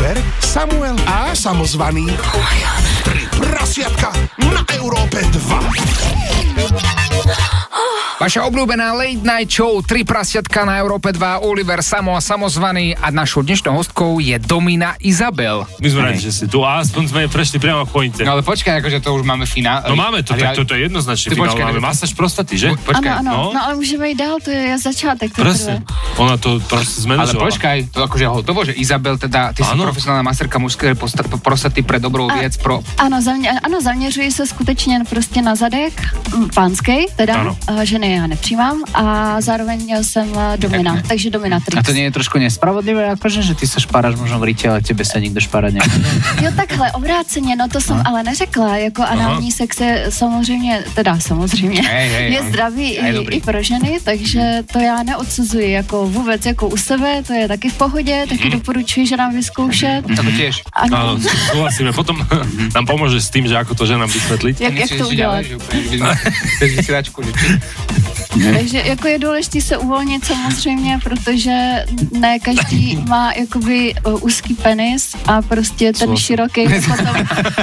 Oliver, Samuel a samozvaný. Tri prasiatka na Európe 2. Vaša obľúbená late night show 3 prasiatka na Európe 2, Oliver, Samo a samozvaný a našou dnešnou hostkou je Domina Izabel. My sme radi, že si tu a aspoň sme prešli priamo k pointe. No ale počkaj, akože to už máme finál. No máme to, tak toto je jednoznačne finál. Máme masáž prostaty, že? Počkaj, ano. No ale můžeme jít dál, to je začátek. Presne, ona to proste zmenažovala. Ale počkaj, to akože hotovo, že Izabel, teda ty si profesionálna masterka mužské prostaty pre dobrou věc, pro... Ano, zaměřuji se skutečně prostě na zadek, pánskej, teda, ženy já nepřijímám a zároveň jsem domina, takže dominatrix. A to nie je trošku nespravodlivé, akože, že ty sa špáraš možno v rite, ale tebe sa nikdo špárať nebude? Jo, takhle, obráceně, no to jsem ale neřekla, jako anální sex je samozřejmě, je zdravý i pro ženy, takže to já neodsuzuji, jako vůbec, jako u sebe, to je taky v pohodě, taky doporučuji, že nám vyzkoušet. To tiež. Áno, súhlasíme, potom nám pomôže s tým, že ako to ženám vysvetliť. Jak to udělat? Takže jako je důležité se uvolnit samozřejmě, protože ne každý má jakoby úzký penis a prostě ten široký potom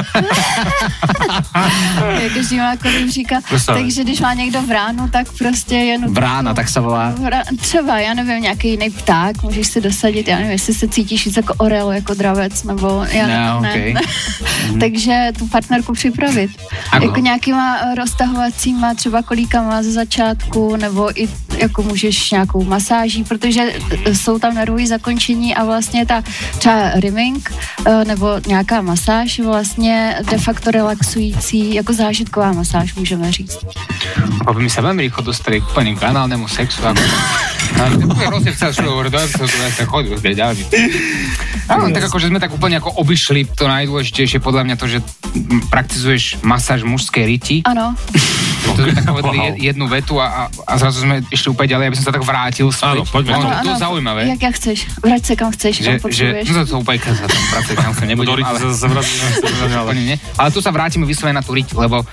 každý má kolibříka, takže když má někdo vránu, tak prostě je nutno. Vrána, tak se volá? Třeba, já nevím, nějaký jiný pták, můžeš si dosadit, já nevím, jestli se cítíš víc jako orel, jako dravec, nebo já nevím, ne. Takže tu partnerku připravit. Jako nějakýma roztahovacíma třeba kolíkama ze začátku, nebo i jako můžeš nějakou masáží, protože jsou tam nervové zakončení a vlastně ta třeba rimming nebo nějaká masáž vlastně de facto relaxující, jako zážitková masáž, můžeme říct. My sa veľmi rýchlo dostali k úplným kanálnemu sexu. Ale to je rozjevca, čo hovorí, sa chodí, ďalej. Áno, tak akože sme tak úplne ako obišli to najdôležitejšie, podľa mňa to, že praktizuješ masáž mužskej riti. Áno. To sme tak povedali jednu vetu a zrazu sme išli úplne ďalej, aby som sa tak vrátil späť. Áno, poďme. To je zaujímavé. Jak chceš, vrať sa kam chceš, kam potrebuješ. No to úplne sa tam vracať, kam sa nebudem, ale tu sa vrátime vyslovene na tú riť, lebo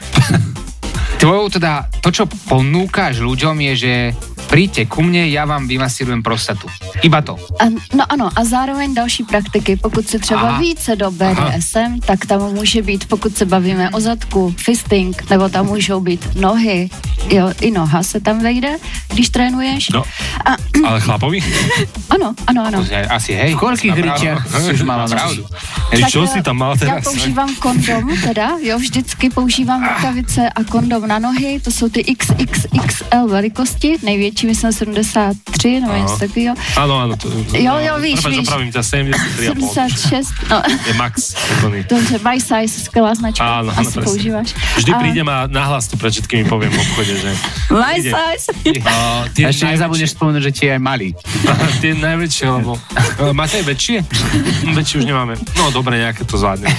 to, čo ponúkaš ľuďom je, že príďte ku mne, ja vám vymasírujem prostatu. Iba to. No ano, a zároveň další praktiky. Pokud se třeba více do BDSM, tak tam může být, pokud se bavíme o zadku, fisting, nebo tam můžou být nohy. Jo, i noha se tam vejde, když trénuješ. No, ale chlapovi? Ano. Asi hej. V koľkých rytiach si už mala pravdu. Čo si tam mala teraz? Já používám kondom, teda, jo, vždycky používám rukavice a kondom na nohy, to jsou ty XXXL velikosti, největší myslím 73, nebo něco takového. Áno, jo, víš. Zapravím ťa 76, no. Je max. Dobře, by size, skvělá značka, áno, asi používáš. Vždy prídem a nahlas to pred všetkými poviem v obchode, že... My size. Ešte nezabudneš spomenúť, že ti je aj malý. Tie najväčšie, lebo... Máte aj väčšie? Väčšie už nemáme. No dobre, nejaké to zvládne.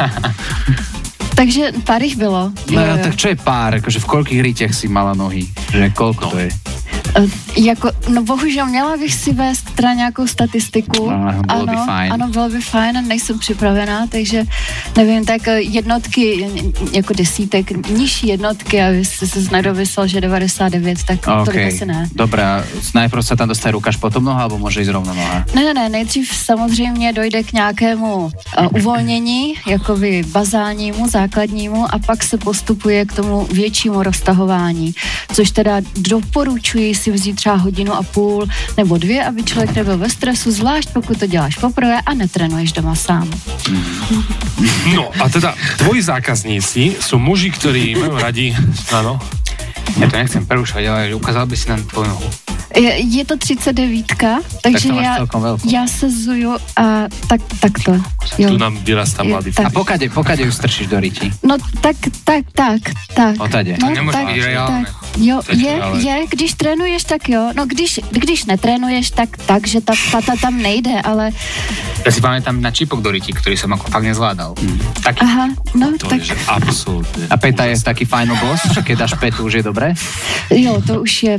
Takže pár ich bylo. No, tak čo je pár? Akože v koľkých rytiach si mala nohy? Že koľko to je? Bohužel měla bych si vést teda nějakou statistiku. Bylo by fajn. Ano, bylo by fajn, nejsem připravená, takže nevím, tak jednotky, jako desítek, nižší jednotky, aby si se nedovyslel, že 99, tak tolik asi ne. Dobrá, najprv se tam dostane ruka až potom noha, alebo může jít rovno noha? Ne, nejdřív samozřejmě dojde k nějakému uvolnění, jakoby bazálnímu, základnímu a pak se postupuje k tomu většímu roztahování, což teda doporučuji si vzít třeba 1,5 hodiny nebo 2, aby člověk nebyl ve stresu, zvlášť pokud to děláš poprvé a netrenuješ doma sám. No a teda tvoji zákazníci sú muži, ktorí majú radi, áno? Ja to nechcem prerušovať, ale ukázal by si nám tvoju nohu. Je to 39, takže já sezuju a takto. Jo. Tu nám vyrastá mladý. A pokade ju strčíš do ryti? No tak. Otade. No, nemůže být reálné. Jo, je, když trénuješ, tak jo. No když netrénuješ, tak, že ta tam nejde, ale... Ja si pamätám na čipok do ryti, ktorý som ako fakt nezvládal. Taký. Aha, no to tak... je absolútne. A peta je taký final boss, že keď dáš petu, už je dobré? Jo, to už je